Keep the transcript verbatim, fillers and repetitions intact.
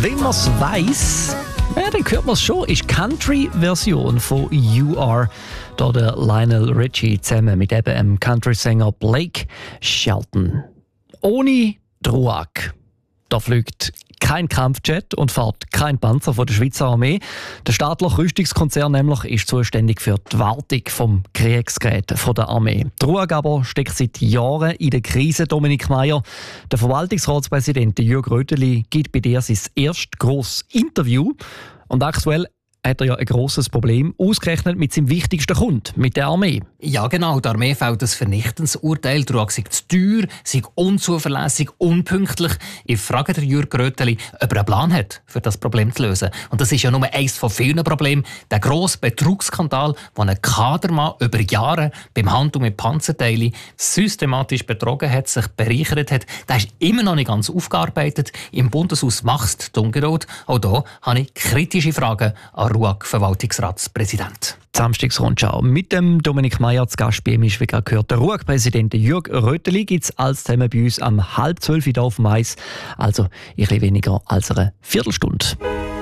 Wenn man es weiss, ja, dann hört man es schon, ist die Country-Version von You Are. Da der Lionel Richie zusammen mit eben dem Country-Sänger Blake Shelton. Ohne Ruag. Da fliegt kein Kampfjet und fährt kein Panzer von der Schweizer Armee. Der staatliche Rüstungskonzern nämlich ist zuständig für die Wartung vom Kriegsgerät von der Armee. Die Ruag aber steckt seit Jahren in der Krise. Dominik Meier, der Verwaltungsratspräsident Jürg Röteli, gibt bei dir sein erstes grosses Interview. Und aktuell hat er ja ein grosses Problem, ausgerechnet mit seinem wichtigsten Kunden, mit der Armee. Ja genau, der Armee fällt ein vernichtendes Urteil. Die Ruag sei zu teuer, sei unzuverlässig, unpünktlich. Ich frage den Jürg Röteli, ob er einen Plan hat, für das Problem zu lösen. Und das ist ja nur eines von vielen Problemen. Der grosse Betrugsskandal, wo ein Kadermann über Jahre beim Handel mit Panzerteilen systematisch betrogen hat, sich bereichert hat, der ist immer noch nicht ganz aufgearbeitet. Im Bundeshaus wächst die Ungeduld. Auch hier habe ich kritische Fragen an Ruag-Verwaltungsratspräsident. Samstagsrundschau mit dem Dominik Meier zu Gast bei ihm ist, wie gerade gehört, der Ruag-Präsident Jürg Röteli. Gibt es alles zusammen bei uns am halb zwölf hier auf dem Eis, also ein bisschen weniger als eine Viertelstunde.